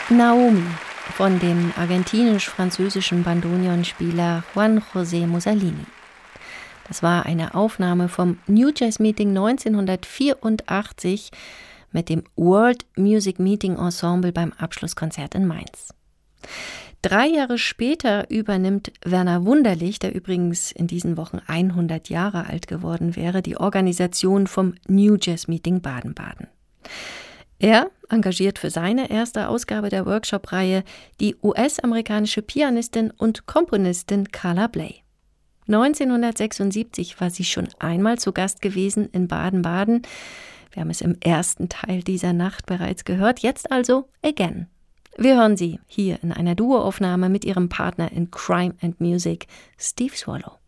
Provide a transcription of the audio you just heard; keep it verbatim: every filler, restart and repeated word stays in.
Naomi von dem argentinisch-französischen Bandoneonspieler Juan José Mussolini. Das war eine Aufnahme vom New Jazz Meeting neunzehnhundertvierundachtzig mit dem World Music Meeting Ensemble beim Abschlusskonzert in Mainz. Drei Jahre später übernimmt Werner Wunderlich, der übrigens in diesen Wochen hundert Jahre alt geworden wäre, die Organisation vom New Jazz Meeting Baden-Baden. Er engagiert für seine erste Ausgabe der Workshop-Reihe die U S-amerikanische Pianistin und Komponistin Carla Bley. neunzehnhundertsechsundsiebzig war sie schon einmal zu Gast gewesen in Baden-Baden. Wir haben es im ersten Teil dieser Nacht bereits gehört, jetzt also again. Wir hören sie hier in einer Duoaufnahme mit ihrem Partner in Crime and Music, Steve Swallow.